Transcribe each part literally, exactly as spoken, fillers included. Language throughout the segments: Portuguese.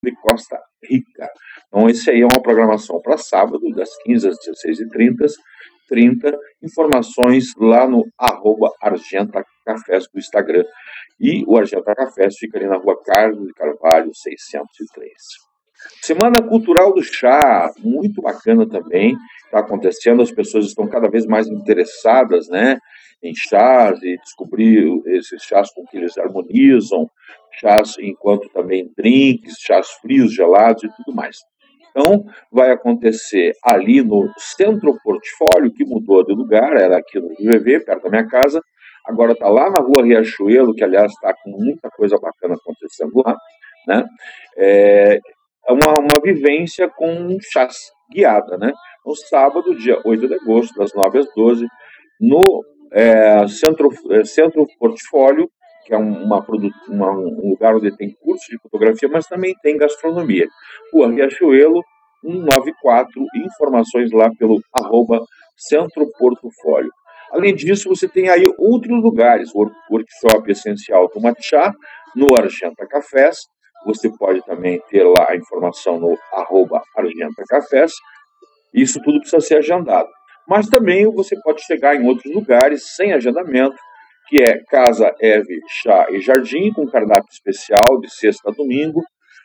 de Costa Rica. Então, esse aí é uma programação para sábado, das quinze às dezesseis e trinta, trinta informações lá no arroba Argenta Cafés do Instagram. E o Argenta Cafés fica ali na rua Carlos de Carvalho, seiscentos e três. Semana Cultural do Chá, muito bacana também, está acontecendo, as pessoas estão cada vez mais interessadas, né, em chás e descobrir esses chás com que eles harmonizam, chás enquanto também drinks, chás frios, gelados e tudo mais. Então, vai acontecer ali no Centro Portfólio, que mudou de lugar, era aqui no G V, perto da minha casa, agora está lá na rua Riachuelo, que aliás está com muita coisa bacana acontecendo lá, né, é uma, uma vivência com chás guiada, né, no sábado, dia oito de agosto, das nove às doze, no é, Centro, é, Centro Portfólio, que é uma, uma, um lugar onde tem curso de fotografia, mas também tem gastronomia. Rua Riachuelo, cento e noventa e quatro, informações lá pelo arroba Centro Portfólio. Além disso, você tem aí outros lugares, o workshop essencial Tomate Chá, no Argenta Cafés, você pode também ter lá a informação no arroba Argenta Cafés, isso tudo precisa ser agendado. Mas também você pode chegar em outros lugares sem agendamento, que é Casa Eve Chá e Jardim, com cardápio especial de sexta a domingo,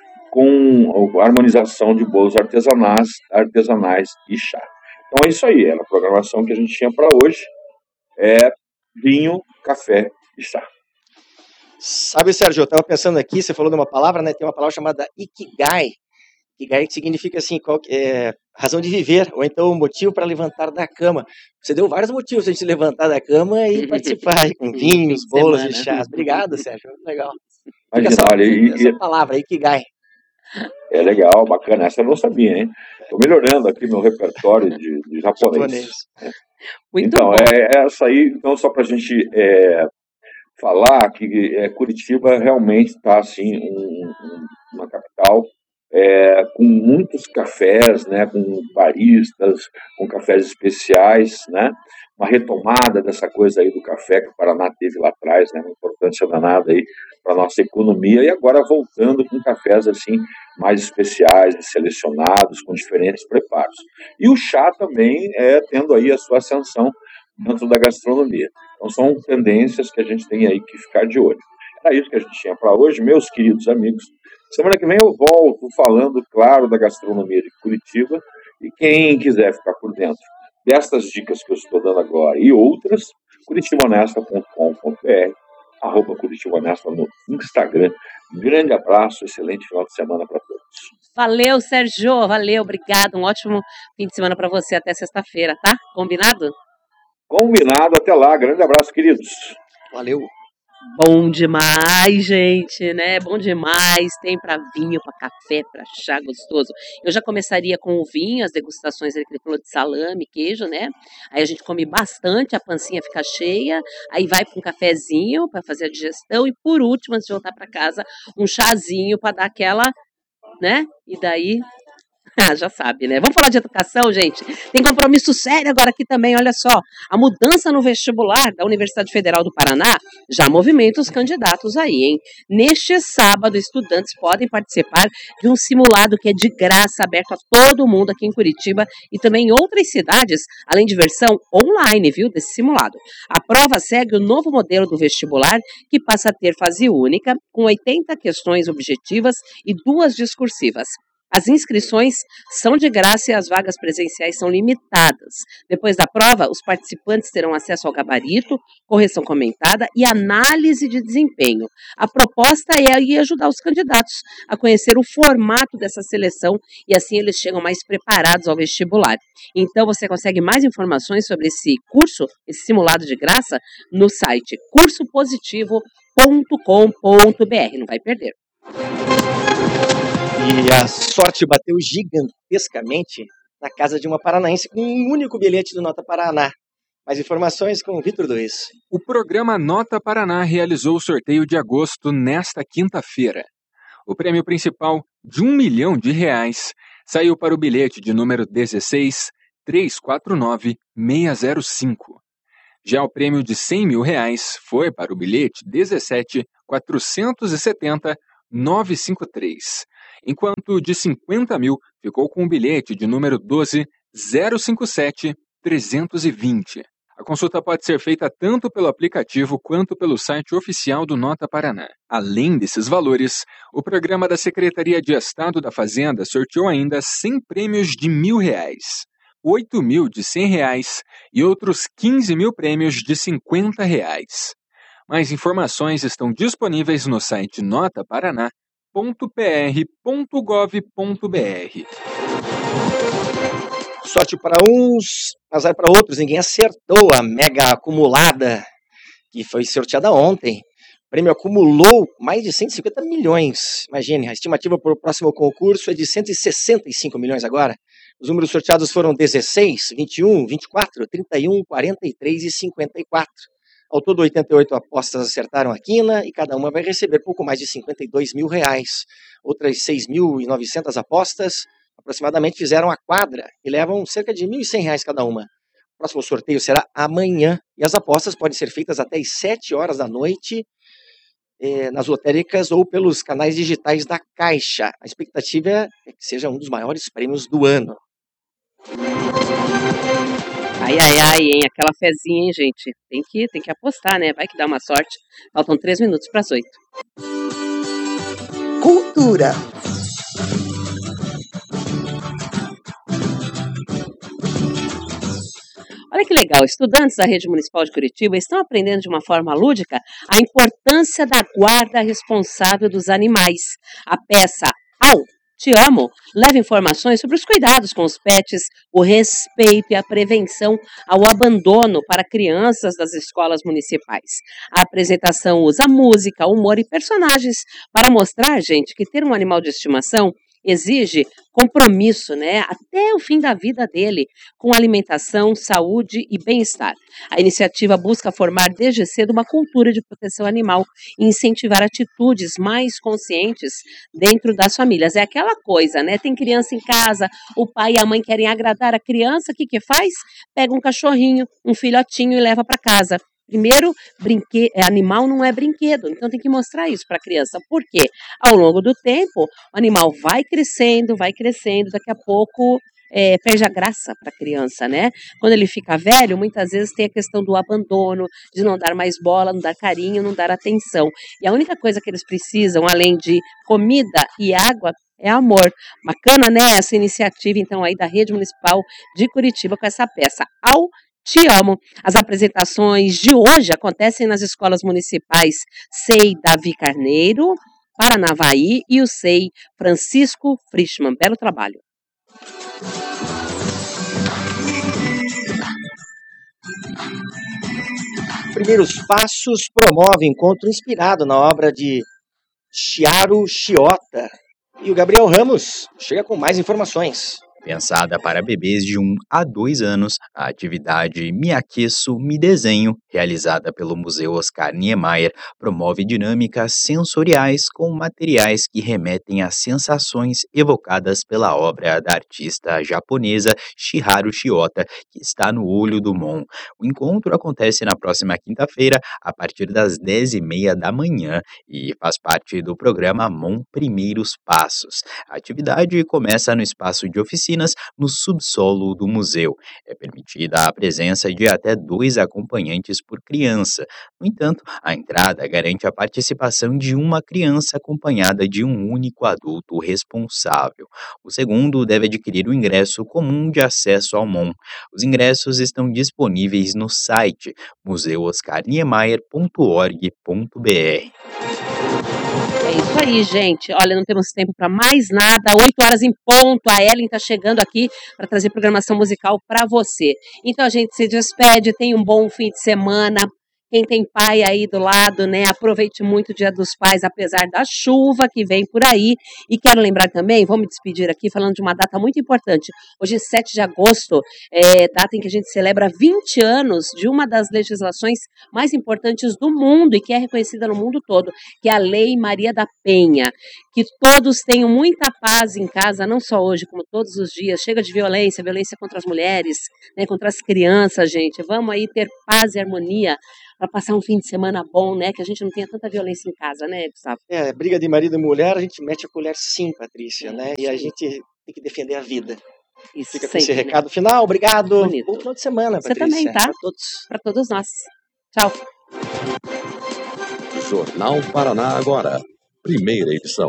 com harmonização de bolos artesanais, artesanais e chá. Então é isso aí, era a programação que a gente tinha para hoje, é vinho, café e chá. Sabe, Sérgio, eu estava pensando aqui, você falou de uma palavra, né? Tem uma palavra chamada Ikigai. Ikigai que significa assim, qual, é, razão de viver, ou então motivo para levantar da cama. Você deu vários motivos para a gente levantar da cama e participar, com vinhos, bolos e chás. Obrigado, Sérgio, muito legal. Imagina, essa, olha, e, essa e... palavra, Ikigai. É legal, bacana, essa eu não sabia, hein? Estou melhorando aqui meu repertório de, de japonês. japonês. Então, é, é essa aí, então, só para a gente é, falar que é, Curitiba realmente está, assim, um, um, uma capital é, com muitos cafés, né, com baristas, com cafés especiais, né, uma retomada dessa coisa aí do café que o Paraná teve lá atrás, né, uma importância danada aí para a nossa economia, e agora voltando com cafés assim mais especiais, selecionados, com diferentes preparos. E o chá também é tendo aí a sua ascensão dentro da gastronomia. Então são tendências que a gente tem aí que ficar de olho. Era isso que a gente tinha para hoje, meus queridos amigos. Semana que vem eu volto falando, claro, da gastronomia de Curitiba, e quem quiser ficar por dentro destas dicas que eu estou dando agora e outras, curitibanesta ponto com ponto br, arroba curitibanesta no Instagram. Grande abraço, excelente final de semana para todos. Valeu, Sérgio, valeu, obrigado, um ótimo fim de semana para você até sexta-feira, tá? Combinado? Combinado, até lá, grande abraço, queridos. Valeu. Bom demais, gente, né? Bom demais. Tem para vinho, para café, para chá gostoso. Eu já começaria com o vinho, as degustações que ele falou de salame, queijo, né? Aí a gente come bastante, a pancinha fica cheia. Aí vai para um cafezinho para fazer a digestão. E por último, antes de voltar para casa, um chazinho para dar aquela, né? E daí... Ah, já sabe, né? Vamos falar de educação, gente? Tem compromisso sério agora aqui também, olha só. A mudança no vestibular da Universidade Federal do Paraná já movimenta os candidatos aí, hein? Neste sábado, estudantes podem participar de um simulado que é de graça, aberto a todo mundo aqui em Curitiba e também em outras cidades, além de versão online, viu, desse simulado. A prova segue o novo modelo do vestibular, que passa a ter fase única, com oitenta questões objetivas e duas discursivas. As inscrições são de graça e as vagas presenciais são limitadas. Depois da prova, os participantes terão acesso ao gabarito, correção comentada e análise de desempenho. A proposta é aí ajudar os candidatos a conhecer o formato dessa seleção e assim eles chegam mais preparados ao vestibular. Então você consegue mais informações sobre esse curso, esse simulado de graça, no site curso positivo ponto com ponto br. Não vai perder. E a sorte bateu gigantescamente na casa de uma paranaense com um único bilhete do Nota Paraná. Mais informações com o Vitor Luiz. O programa Nota Paraná realizou o sorteio de agosto nesta quinta-feira. O prêmio principal, de um milhão de reais, saiu para o bilhete de número dezesseis, três quatro nove, seis zero cinco. Já o prêmio de cem mil reais foi para o bilhete dezessete, quatrocentos e setenta, novecentos e cinquenta e três. enquanto o de cinquenta mil ficou com o bilhete de número doze zero cinco sete trezentos e vinte. A consulta pode ser feita tanto pelo aplicativo quanto pelo site oficial do Nota Paraná. Além desses valores, o programa da Secretaria de Estado da Fazenda sorteou ainda cem prêmios de mil reais, oito mil de cem reais e outros quinze mil prêmios de cinquenta reais. Mais informações estão disponíveis no site nota paraná ponto p r ponto gov ponto b r. Sorte para uns, azar para outros. Ninguém acertou a mega acumulada que foi sorteada ontem. O prêmio acumulou mais de cento e cinquenta milhões. Imagine, a estimativa para o próximo concurso é de cento e sessenta e cinco milhões agora. Os números sorteados foram dezesseis, vinte e um, vinte e quatro, trinta e um, quarenta e três e cinquenta e quatro. Ao todo, oitenta e oito apostas acertaram a quina e cada uma vai receber pouco mais de cinquenta e dois mil reais. Outras seis mil e novecentas apostas aproximadamente fizeram a quadra e levam cerca de mil e cem reais cada uma. O próximo sorteio será amanhã e as apostas podem ser feitas até às sete horas da noite eh, nas lotéricas ou pelos canais digitais da Caixa. A expectativa é que seja um dos maiores prêmios do ano. Ai, ai, ai, hein? Aquela fezinha, hein, gente? Tem que, tem que apostar, né? Vai que dá uma sorte. Faltam três minutos para as oito. Cultura. Olha que legal, estudantes da Rede Municipal de Curitiba estão aprendendo de uma forma lúdica a importância da guarda responsável dos animais. A peça Au, Te Amo leva informações sobre os cuidados com os pets, o respeito e a prevenção ao abandono para crianças das escolas municipais. A apresentação usa música, humor e personagens para mostrar, gente, que ter um animal de estimação exige compromisso, né, até o fim da vida dele, com alimentação, saúde e bem-estar. A iniciativa busca formar desde cedo uma cultura de proteção animal e incentivar atitudes mais conscientes dentro das famílias. É aquela coisa, né, tem criança em casa, o pai e a mãe querem agradar a criança, o que que faz? Pega um cachorrinho, um filhotinho e leva para casa. Primeiro, brinque... animal não é brinquedo, então tem que mostrar isso para a criança. Por quê? Ao longo do tempo, o animal vai crescendo, vai crescendo, daqui a pouco é, perde a graça para a criança, né? Quando ele fica velho, muitas vezes tem a questão do abandono, de não dar mais bola, não dar carinho, não dar atenção. E a única coisa que eles precisam, além de comida e água, é amor. Bacana, né? Essa iniciativa, então, aí da Rede Municipal de Curitiba com essa peça. Au, Te Amo. As apresentações de hoje acontecem nas escolas municipais S E I Davi Carneiro, Paranavaí e o S E I Francisco Frischmann. Belo trabalho. Primeiros Passos promove encontro inspirado na obra de Chiharu Shiota. E o Gabriel Ramos chega com mais informações. Pensada para bebês de um a dois anos, a atividade Me Aqueço, Me Desenho, realizada pelo Museu Oscar Niemeyer, promove dinâmicas sensoriais com materiais que remetem às sensações evocadas pela obra da artista japonesa Chiharu Shiota, que está no Olho do Mon. O encontro acontece na próxima quinta-feira, a partir das dez e meia da manhã, e faz parte do programa Mon Primeiros Passos. A atividade começa no espaço de oficina no subsolo do museu. É permitida a presença de até dois acompanhantes por criança. No entanto, a entrada garante a participação de uma criança acompanhada de um único adulto responsável. O segundo deve adquirir o ingresso comum de acesso ao Mon. Os ingressos estão disponíveis no site museu oscar niemeyer ponto org ponto b r. É isso aí, gente. Olha, não temos tempo para mais nada. oito horas em ponto. A Ellen está chegando aqui para trazer programação musical para você. Então a gente se despede. Tenha um bom fim de semana. Quem tem pai aí do lado, né, aproveite muito o Dia dos Pais, apesar da chuva que vem por aí. E quero lembrar também, vou me despedir aqui falando de uma data muito importante. Hoje, sete de agosto, é data em que a gente celebra vinte anos de uma das legislações mais importantes do mundo e que é reconhecida no mundo todo, que é a Lei Maria da Penha. Que todos tenham muita paz em casa, não só hoje, como todos os dias. Chega de violência, violência contra as mulheres, né, contra as crianças, gente. Vamos aí ter paz e harmonia para passar um fim de semana bom, né? Que a gente não tenha tanta violência em casa, né, Gustavo? É, briga de marido e mulher, a gente mete a colher sim, Patrícia, né? E a gente tem que defender a vida. Isso Fica com sempre, esse né? recado final, obrigado. Bonito. Bom final de semana, Você Patrícia. também, tá? Pra todos. Para todos nós. Tchau. Jornal Paraná Agora, primeira edição.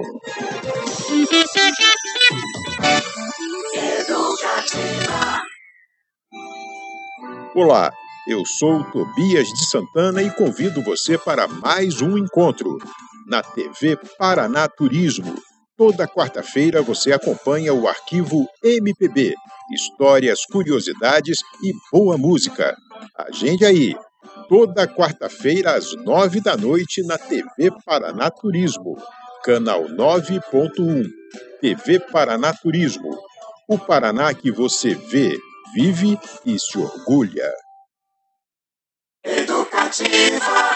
Olá, eu sou Tobias de Santana e convido você para mais um encontro na T V Paraná Turismo. Toda quarta-feira você acompanha o arquivo M P B, histórias, curiosidades e boa música. Agende aí, toda quarta-feira às nove da noite na T V Paraná Turismo, canal nove ponto um. T V Paraná Turismo, o Paraná que você vê, vive e se orgulha. Educativa.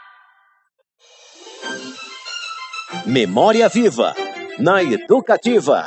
Memória Viva, na Educativa.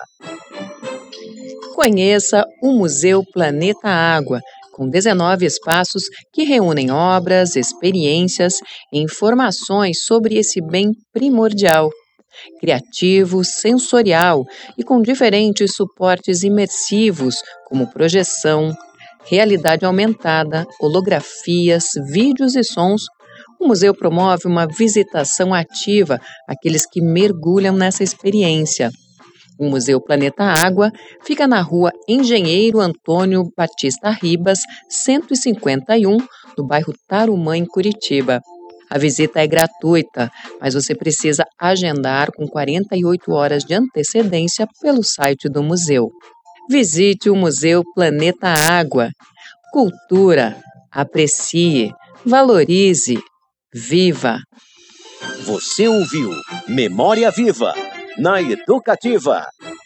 Conheça o Museu Planeta Água, com dezenove espaços que reúnem obras, experiências e informações sobre esse bem primordial. Criativo, sensorial e com diferentes suportes imersivos, como projeção, realidade aumentada, holografias, vídeos e sons, o museu promove uma visitação ativa àqueles que mergulham nessa experiência. O Museu Planeta Água fica na rua Engenheiro Antônio Batista Ribas, cento e cinquenta e um, no bairro Tarumã, em Curitiba. A visita é gratuita, mas você precisa agendar com quarenta e oito horas de antecedência pelo site do museu. Visite o Museu Planeta Água. Cultura, aprecie, valorize, viva. Você ouviu Memória Viva, na Educativa.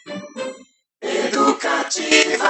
Educativa.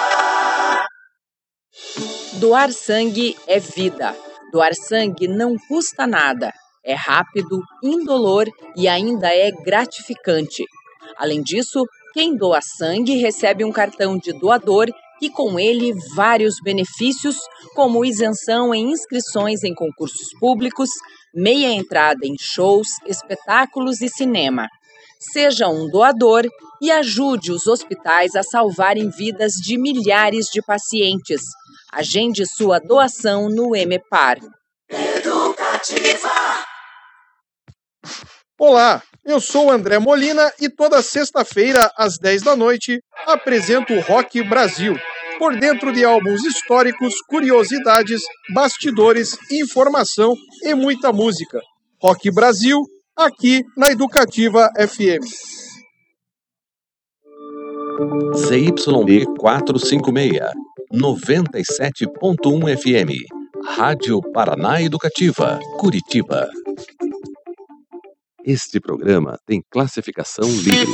Doar sangue é vida. Doar sangue não custa nada. É rápido, indolor e ainda é gratificante. Além disso, quem doa sangue recebe um cartão de doador e com ele vários benefícios, como isenção em inscrições em concursos públicos, meia entrada em shows, espetáculos e cinema. Seja um doador e ajude os hospitais a salvarem vidas de milhares de pacientes. Agende sua doação no M P A R. Educativa. Olá, eu sou André Molina e toda sexta-feira, às dez da noite, apresento o Rock Brasil. Por dentro de álbuns históricos, curiosidades, bastidores, informação e muita música. Rock Brasil, aqui na Educativa F M. Z Y B quatrocentos e cinquenta e seis, noventa e sete ponto um F M. Rádio Paraná Educativa, Curitiba. Este programa tem classificação livre.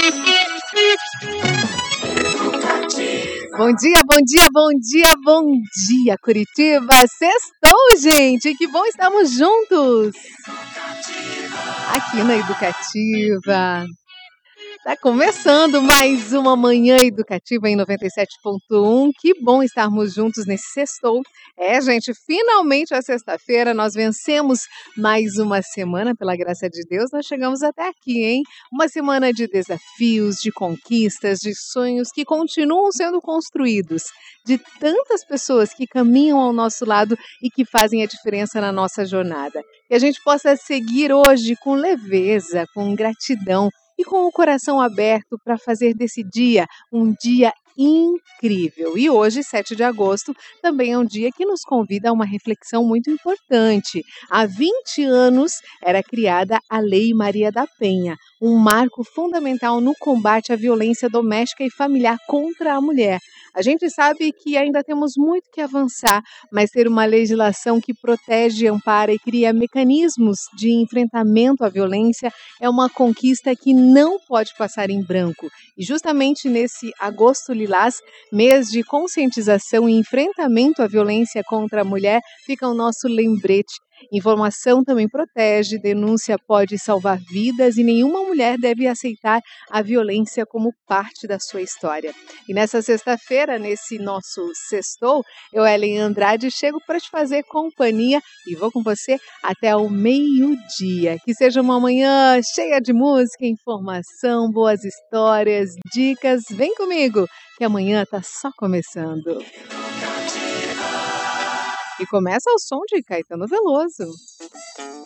Bom dia, bom dia, bom dia, bom dia, Curitiba! Sextou, gente! Que bom estarmos juntos! Aqui na Educativa. Tá começando mais uma manhã educativa em noventa e sete ponto um. Que bom estarmos juntos nesse sextou. É, gente, finalmente a sexta-feira nós vencemos mais uma semana, pela graça de Deus, nós chegamos até aqui, hein? Uma semana de desafios, de conquistas, de sonhos que continuam sendo construídos, de tantas pessoas que caminham ao nosso lado e que fazem a diferença na nossa jornada. Que a gente possa seguir hoje com leveza, com gratidão, e com o coração aberto para fazer desse dia um dia incrível. E hoje, sete de agosto, também é um dia que nos convida a uma reflexão muito importante. Há vinte anos era criada a Lei Maria da Penha, um marco fundamental no combate à violência doméstica e familiar contra a mulher. A gente sabe que ainda temos muito que avançar, mas ter uma legislação que protege, ampara e cria mecanismos de enfrentamento à violência é uma conquista que não pode passar em branco. E justamente nesse agosto lilás, mês de conscientização e enfrentamento à violência contra a mulher, fica o nosso lembrete. Informação também protege, denúncia pode salvar vidas e nenhuma mulher deve aceitar a violência como parte da sua história. E nessa sexta-feira, nesse nosso sextou, eu, Ellen Andrade, chego para te fazer companhia e vou com você até o meio-dia. Que seja uma manhã cheia de música, informação, boas histórias, dicas. Vem comigo, que amanhã tá só começando. E começa ao som de Caetano Veloso.